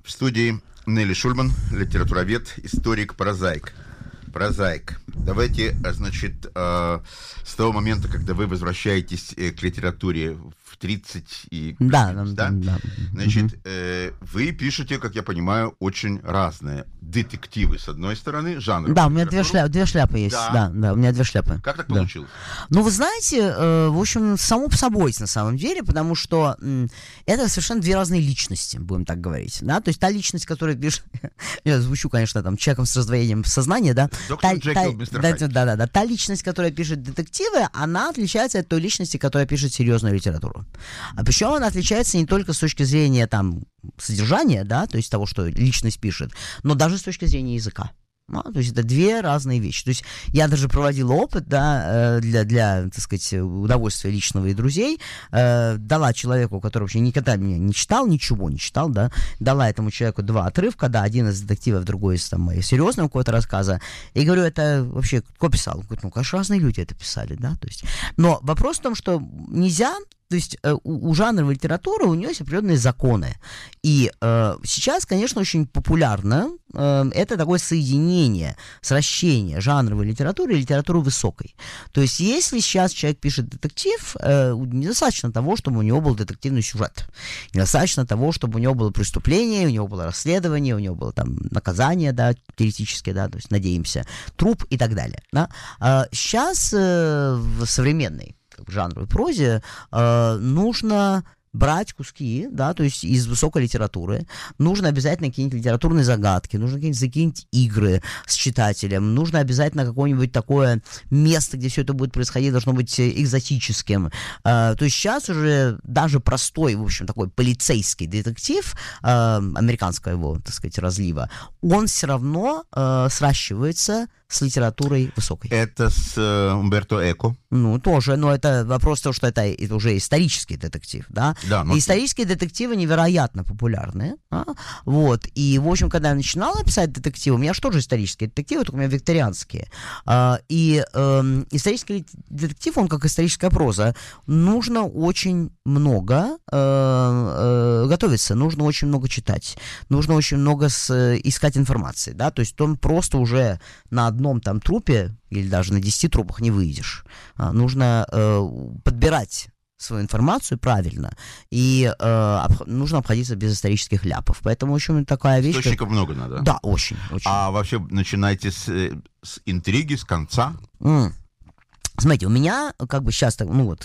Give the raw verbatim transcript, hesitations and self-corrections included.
В студии Нелли Шульман, литературовед, историк, прозаик. Прозаик. Давайте, значит, э, с того момента, когда вы возвращаетесь э, к литературе в тридцать и... Да, да, да. Значит, э, вы пишете, как я понимаю, очень разные детективы, с одной стороны, жанр. Да, у меня две, шля... две шляпы есть. Да. да, да, у меня две шляпы. Как так да. получилось? Ну, вы знаете, э, в общем, само по собой, на самом деле, потому что э, это совершенно две разные личности, будем так говорить. Да? То есть та личность, которая пишет... Я звучу, конечно, там, человеком с раздвоением сознания, да? Доктор Джекил, мистер Хайд. Да, да, да. Та личность, которая пишет детективы, она отличается от той личности, которая пишет серьезную литературу. А причем она отличается не только с точки зрения там содержания, да, то есть того, что личность пишет, но даже с точки зрения языка. Ну, то есть это две разные вещи. То есть я даже проводила опыт, да, для, для, так сказать, удовольствия личного и друзей, э, дала человеку, который вообще никогда меня не читал, ничего не читал, да, дала этому человеку два отрывка, да, один из детективов, другой из там моих серьезного какого-то рассказа, и говорю, это вообще кто писал? Он говорит, ну, конечно, разные люди это писали, да, то есть, но вопрос в том, что нельзя. То есть э, у, у жанровой литературы у нее есть определенные законы. И э, сейчас, конечно, очень популярно э, это такое соединение, сращение жанровой литературы и литературы высокой. То есть если сейчас человек пишет детектив, э, недостаточно того, чтобы у него был детективный сюжет. Недостаточно того, чтобы у него было преступление, у него было расследование, у него было там наказание, да, теоретически, да, то есть, надеемся, труп и так далее. Да. А сейчас э, в современной в жанровой прозе, э, нужно брать куски, да, то есть из высокой литературы, нужно обязательно какие-нибудь литературные загадки, нужно какие-нибудь закинуть игры с читателем, нужно обязательно какое-нибудь такое место, где все это будет происходить, должно быть экзотическим. Э, то есть сейчас уже даже простой, в общем, такой полицейский детектив, э, американского его, так сказать, разлива, он все равно э, сращивается с литературой высокой. Это с э, Умберто Эко? Ну, тоже, но это вопрос того, что это, это уже исторический детектив, да? Да, но... Исторические детективы невероятно популярны, а? Вот, и, в общем, когда я начинала писать детективы, у меня же тоже исторические детективы, только у меня викторианские, а, и э, исторический детектив, он как историческая проза, нужно очень много э, э, готовиться, нужно очень много читать, нужно очень много с, искать информации, да, то есть он просто уже на одном там трупе или даже на десяти трупах не выйдешь. А, нужно э, подбирать свою информацию правильно, и э, об, нужно обходиться без исторических ляпов. Поэтому, в общем, такая вещь... Источников как... много надо. Да, очень, очень. А вообще начинайте с, с интриги, с конца? Mm. Смотрите, у меня как бы сейчас, ну вот,